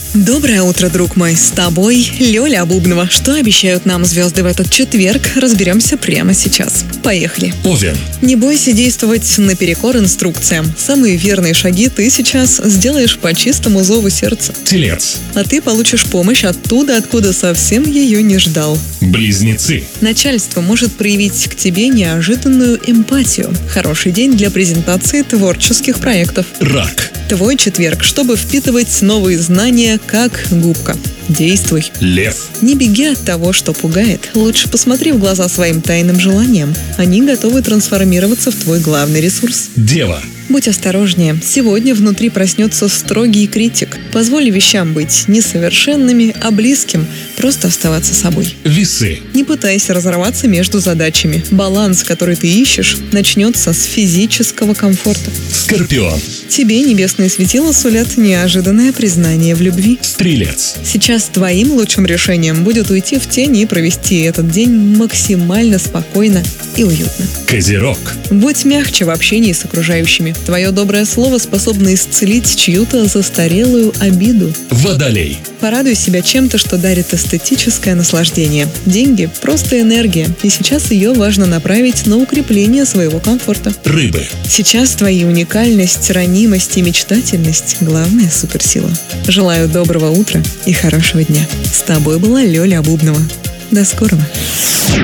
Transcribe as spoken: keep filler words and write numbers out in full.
Доброе утро, друг мой. С тобой Лёля Бубнова. Что обещают нам звезды в этот четверг, разберемся прямо сейчас. Поехали. Овен. Не бойся действовать наперекор инструкциям. Самые верные шаги ты сейчас сделаешь по чистому зову сердца. Телец. А ты получишь помощь оттуда, откуда совсем ее не ждал. Близнецы. Начальство может проявить к тебе неожиданную эмпатию. Хороший день для презентации творческих проектов. Рак. Твой четверг, чтобы впитывать новые знания, как губка. Действуй. Лев. Не беги от того, что пугает. Лучше посмотри в глаза своим тайным желаниям. Они готовы трансформироваться в твой главный ресурс. Дева. Будь осторожнее. Сегодня внутри проснется строгий критик. Позволь вещам быть несовершенными, а близким. Просто оставаться собой. Весы. Не пытайся разорваться между задачами. Баланс, который ты ищешь, начнется с физического комфорта. Скорпион. Тебе небесные светила сулят неожиданное признание в любви. Стрелец. Сейчас твоим лучшим решением будет уйти в тень и провести этот день максимально спокойно и уютно. Козерог. Будь мягче в общении с окружающими. Твое доброе слово способно исцелить чью-то застарелую обиду. Водолей. Порадуй себя чем-то, что дарит эстетическое наслаждение. Деньги – просто энергия, и сейчас ее важно направить на укрепление своего комфорта. Рыбы. Сейчас твои уникальность, ранимость и мечтательность – главная суперсила. Желаю доброго утра и хорошего дня. С тобой была Лёля Бубнова. До скорого.